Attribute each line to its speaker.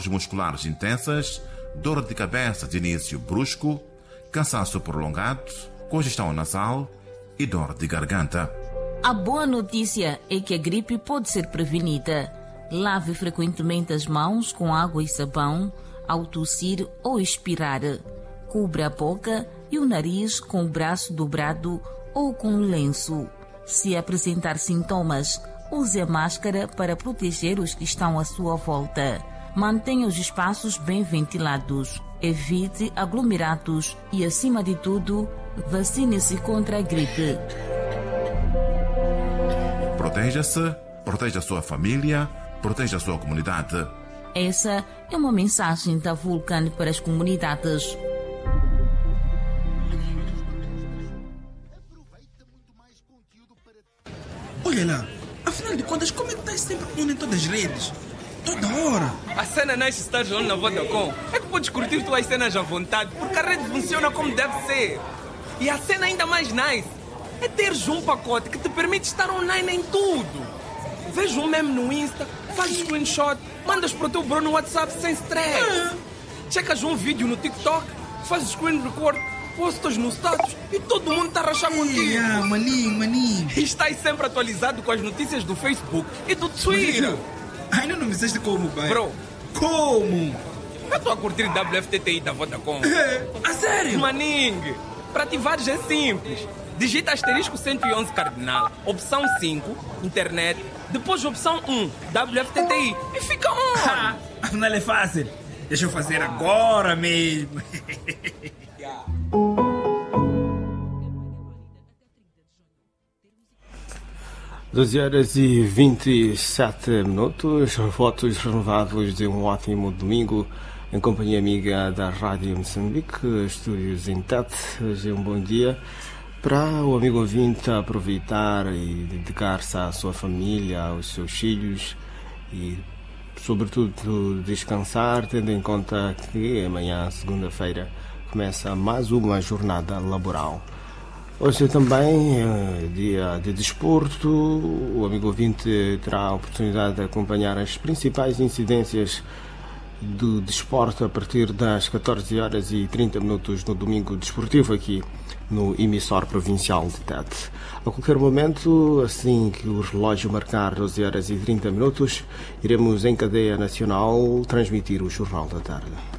Speaker 1: musculares intensas, dor de cabeça de início brusco, cansaço prolongado, congestão nasal e dor de garganta.
Speaker 2: A boa notícia é que a gripe pode ser prevenida. Lave frequentemente as mãos com água e sabão ao tossir ou expirar. Cubra a boca e o nariz com o braço dobrado ou com um lenço. Se apresentar sintomas, use a máscara para proteger os que estão à sua volta. Mantenha os espaços bem ventilados. Evite aglomerados e, acima de tudo, vacine-se contra a gripe.
Speaker 1: Proteja-se, proteja a sua família, proteja a sua comunidade.
Speaker 2: Essa é uma mensagem da Vulcan para as comunidades.
Speaker 3: Olha lá, afinal de contas, como é que estás sempre pondo em todas as redes? Toda hora.
Speaker 4: A cena nice estás on na Vodacom é que podes curtir tuas cenas à vontade, porque a rede funciona como deve ser. E a cena ainda mais nice é teres um pacote que te permite estar online em tudo. Veja um meme no Insta, faz screenshot, mandas para o teu bro no WhatsApp sem stress. Checas um vídeo no TikTok, fazes screen record, postas no status e todo mundo está a rachar contigo.
Speaker 3: Maninho.
Speaker 4: E estás sempre atualizado com as notícias do Facebook e do Twitter.
Speaker 3: Ainda não me disseste como, pai.
Speaker 4: Bro,
Speaker 3: como?
Speaker 4: eu estou a curtir WFTTI da Vodacom.
Speaker 3: A sério?
Speaker 4: Maning, para ativares é simples. Digita asterisco 111 cardinal, opção 5, internet, depois opção 1, WFTTI e fica on.
Speaker 3: Afinal é fácil. Deixa eu fazer agora mesmo.
Speaker 5: 12h27, votos renovados de um ótimo domingo em companhia amiga da Rádio Moçambique, estúdios em Tete. Hoje é um bom dia para o amigo ouvinte aproveitar e dedicar-se à sua família, aos seus filhos e, sobretudo, descansar, tendo em conta que amanhã, segunda-feira, começa mais uma jornada laboral. Hoje também é dia de desporto. O amigo ouvinte terá a oportunidade de acompanhar as principais incidências do desporto a partir das 14h30 no domingo desportivo aqui no emissor provincial de Tete. A qualquer momento, assim que o relógio marcar 12h30, iremos em cadeia nacional transmitir o Jornal da Tarde.